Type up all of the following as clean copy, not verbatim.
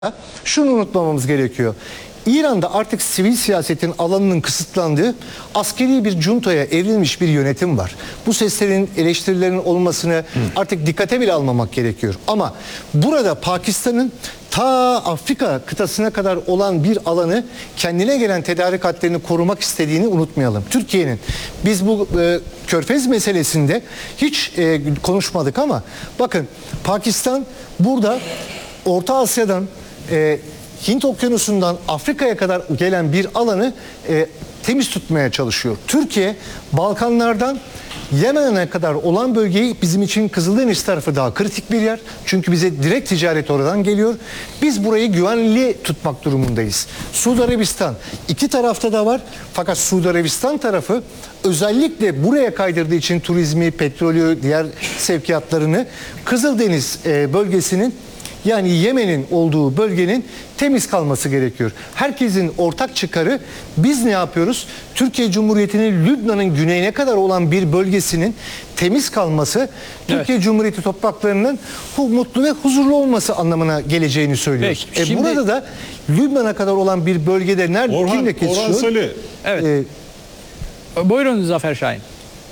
Şunu unutmamamız gerekiyor. İran'da artık sivil siyasetin alanının kısıtlandığı, askeri bir cuntaya evrilmiş bir yönetim var. Bu seslerin, eleştirilerin olmasını artık dikkate bile almamak gerekiyor. Ama burada Pakistan'ın ta Afrika kıtasına kadar olan bir alanı, kendine gelen tedarik hatlerini korumak istediğini unutmayalım. Türkiye'nin, biz bu Körfez meselesinde hiç konuşmadık ama bakın, Pakistan burada Orta Asya'dan Hint Okyanusu'ndan Afrika'ya kadar gelen bir alanı temiz tutmaya çalışıyor. Türkiye, Balkanlardan Yemen'e kadar olan bölgeyi, bizim için Kızıldeniz tarafı daha kritik bir yer. Çünkü bize direkt ticaret oradan geliyor. Biz burayı güvenli tutmak durumundayız. Suudi Arabistan iki tarafta da var. Fakat Suudi Arabistan tarafı özellikle buraya kaydırdığı için turizmi, petrolü, diğer sevkiyatlarını Kızıldeniz bölgesinin, yani Yemen'in olduğu bölgenin temiz kalması gerekiyor. Herkesin ortak çıkarı, biz ne yapıyoruz? Türkiye Cumhuriyeti'nin Lübnan'ın güneyine kadar olan bir bölgesinin temiz kalması, Türkiye Cumhuriyeti topraklarının mutlu ve huzurlu olması anlamına geleceğini söylüyoruz. Peki, şimdi... Burada da Lübnan'a kadar olan bir bölgede kimle kesişiyor? Orhan Salih. Evet. Buyurun Zafer Şahin.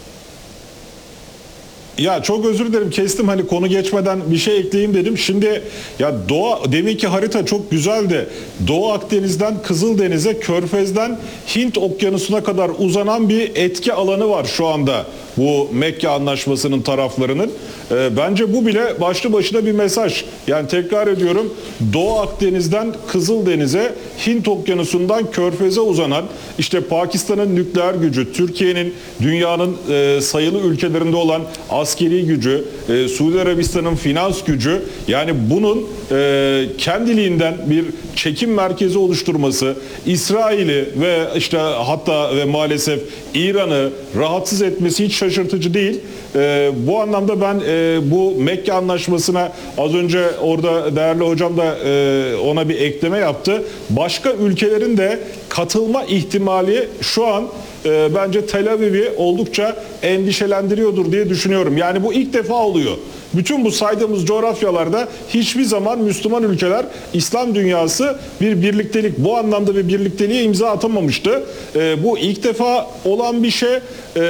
Ya çok özür dilerim, kestim, hani konu geçmeden bir şey ekleyeyim dedim. Şimdi ya deminki harita çok güzeldi. Doğu Akdeniz'den Kızıldeniz'e, Körfez'den Hint Okyanusu'na kadar uzanan bir etki alanı var şu anda bu Mekke Anlaşması'nın taraflarının. Bence bu bile başlı başına bir mesaj. Yani tekrar ediyorum, Doğu Akdeniz'den Kızıldeniz'e, Hint Okyanusu'ndan Körfez'e uzanan, işte Pakistan'ın nükleer gücü, Türkiye'nin dünyanın sayılı ülkelerinde olan askeri gücü, Suudi Arabistan'ın finans gücü, yani bunun kendiliğinden bir çekim merkezi oluşturması, İsrail'i ve işte hatta ve maalesef İran'ı rahatsız etmesi hiç şaşırtıcı değil. Bu anlamda ben bu Mekke Anlaşması'na, az önce orada değerli hocam da ona bir ekleme yaptı. Başka ülkelerin de katılma ihtimali şu an bence Tel Aviv'i oldukça endişelendiriyordur diye düşünüyorum. Yani bu ilk defa oluyor. Bütün bu saydığımız coğrafyalarda hiçbir zaman Müslüman ülkeler, İslam dünyası bir birliktelik, bu anlamda bir birlikteliğe imza atamamıştı. Bu ilk defa olan bir şey.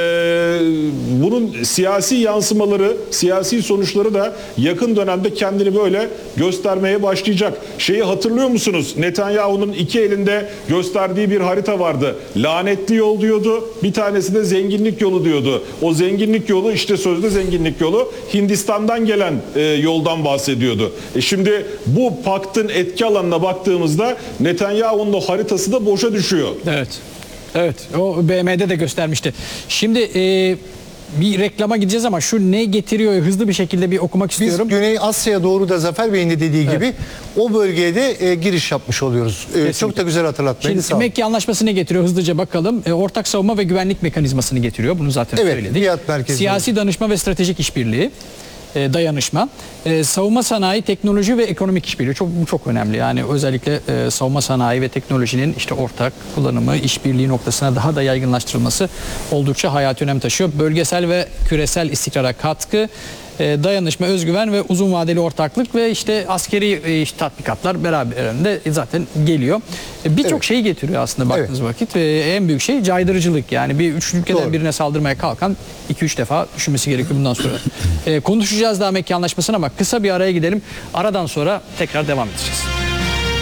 Bunun siyasi yansımaları, siyasi sonuçları da yakın dönemde kendini böyle göstermeye başlayacak. Şeyi hatırlıyor musunuz? Netanyahu'nun iki elinde gösterdiği bir harita vardı. Lanetli yol diyordu, bir tanesi de zenginlik yolu diyordu. O zenginlik yolu, işte sözde zenginlik yolu, Hindistan'dan gelen yoldan bahsediyordu. Şimdi bu paktın etki alanına baktığımızda Netanyahu'nun o haritası da boşa düşüyor. Evet. Evet, o BM'de de göstermişti. Şimdi bir reklama gideceğiz ama şu ne getiriyor hızlı bir şekilde bir okumak istiyorum. Biz Güney Asya'ya doğru da Zafer Bey'in de dediği gibi o bölgeye de giriş yapmış oluyoruz. Çok da güzel hatırlatmaydı. Şimdi Mekke Anlaşması ne getiriyor? Hızlıca bakalım. Ortak savunma ve güvenlik mekanizmasını getiriyor. Bunu zaten söyledik. Biat merkezi. Siyasi danışma ve stratejik işbirliği. Dayanışma, savunma sanayi, teknoloji ve ekonomik işbirliği bu çok önemli. Yani özellikle savunma sanayi ve teknolojinin işte ortak kullanımı, işbirliği noktasına daha da yaygınlaştırılması oldukça hayati önem taşıyor. Bölgesel ve küresel istikrara katkı, dayanışma, özgüven ve uzun vadeli ortaklık ve işte askeri tatbikatlar beraberinde zaten geliyor. Birçok şeyi getiriyor aslında baktığınız vakit. En büyük şey caydırıcılık. Yani bir üç ülkeden birine saldırmaya kalkan 2-3 defa düşünmesi gerekiyor bundan sonra. Konuşacağız daha Mekke Anlaşması'na ama kısa bir araya gidelim. Aradan sonra tekrar devam edeceğiz.